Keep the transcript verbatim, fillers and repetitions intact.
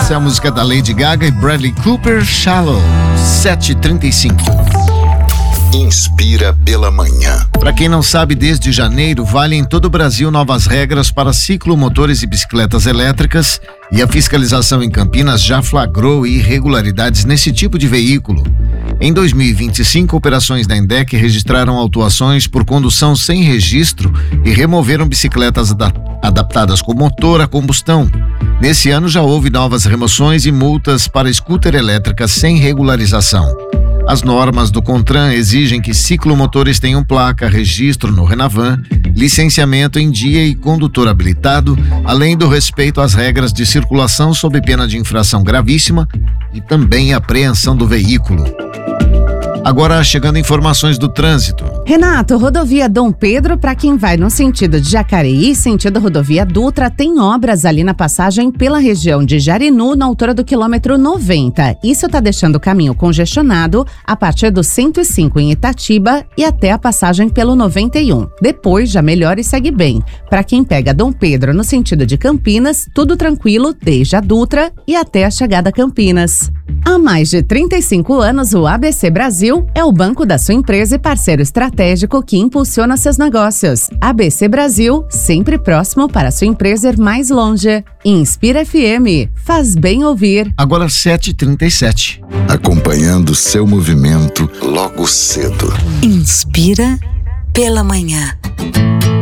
Essa é a música da Lady Gaga e Bradley Cooper, Shallow, sete e trinta e cinco. Inspira pela manhã. Para quem não sabe, desde janeiro valem em todo o Brasil novas regras para ciclomotores e bicicletas elétricas, e a fiscalização em Campinas já flagrou irregularidades nesse tipo de veículo. Em dois mil e vinte e cinco, operações da Endec registraram autuações por condução sem registro e removeram bicicletas adap- adaptadas com motor a combustão. Nesse ano já houve novas remoções e multas para scooter elétricas sem regularização. As normas do CONTRAN exigem que ciclomotores tenham placa, registro no Renavan, licenciamento em dia e condutor habilitado, além do respeito às regras de circulação sob pena de infração gravíssima e também apreensão do veículo. Agora, chegando informações do trânsito. Renato, rodovia Dom Pedro, para quem vai no sentido de Jacareí, sentido rodovia Dutra, tem obras ali na passagem pela região de Jarinu, na altura do quilômetro noventa. Isso está deixando o caminho congestionado a partir do cento e cinco em Itatiba e até a passagem pelo noventa e um. Depois já melhora e segue bem. Para quem pega Dom Pedro no sentido de Campinas, tudo tranquilo desde a Dutra e até a chegada a Campinas. Há mais de trinta e cinco anos, o A B C Brasil é o banco da sua empresa e parceiro estratégico que impulsiona seus negócios. A B C Brasil, sempre próximo para sua empresa ir mais longe. Inspira F M, faz bem ouvir. Agora sete e trinta e sete. Acompanhando seu movimento logo cedo. Inspira pela manhã.